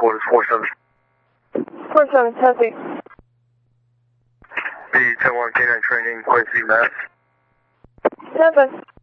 headquarters 47. 47, Tessie. The 10-1 K9 training, Quincy, Mass. 7.